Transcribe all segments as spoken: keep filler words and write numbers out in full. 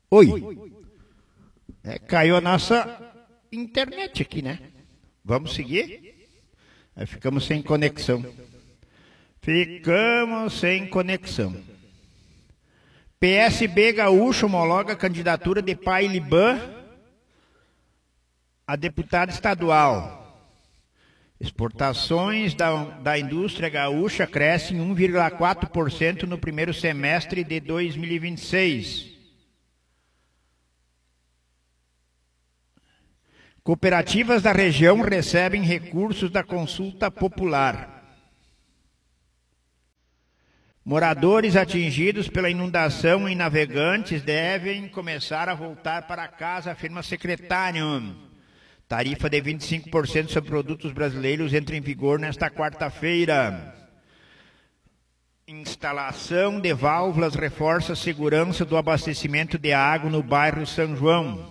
Oi. É, caiu a nossa internet aqui, né? Vamos seguir? Aí ficamos sem conexão. Ficamos sem conexão. P S B Gaúcho homologa a candidatura de Pailiban a deputado estadual. Exportações da, da indústria gaúcha crescem um vírgula quatro por cento no primeiro semestre de dois mil e vinte e seis. Cooperativas da região recebem recursos da consulta popular. Moradores atingidos pela inundação em Navegantes devem começar a voltar para casa, afirma secretário. Tarifa de vinte e cinco por cento sobre produtos brasileiros entra em vigor nesta quarta-feira. Instalação de válvulas reforça a segurança do abastecimento de água no bairro São João.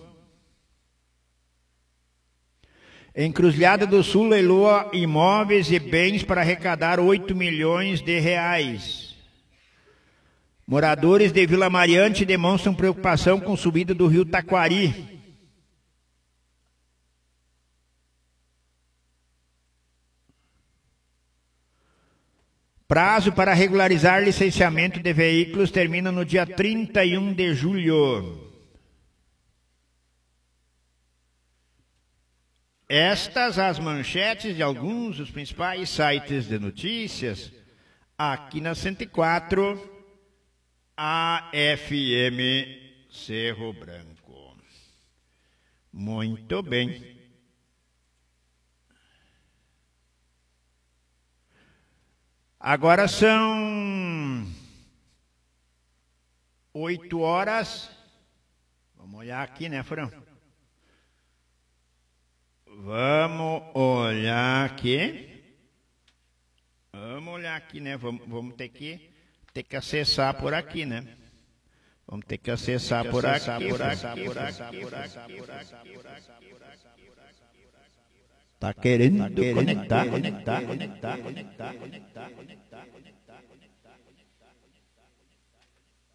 Encruzilhada do Sul leiloa imóveis e bens para arrecadar oito milhões de reais. Moradores de Vila Mariante demonstram preocupação com subida do rio Taquari. Prazo para regularizar licenciamento de veículos termina no dia trinta e um de julho. Estas as manchetes de alguns dos principais sites de notícias aqui na cento e quatro A F M Cerro Branco. Muito bem. Agora são oito horas. Vamos olhar aqui, né, Fran? Vamos olhar aqui. Vamos olhar aqui, né? Vamos, vamos ter que ter que acessar por aqui, né? Vamos ter que acessar por aqui, por aqui, por aqui, por aqui, por aqui. Tá querendo conectar, conectar, conectar, conectar, conectar, conectar, conectar.